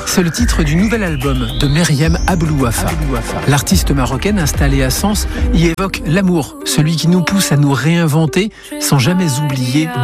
C'est le titre du nouvel album de Meriem Aboulouafa. L'artiste marocaine installée à Sens y évoque l'amour, celui qui nous pousse à nous réinventer sans jamais oublier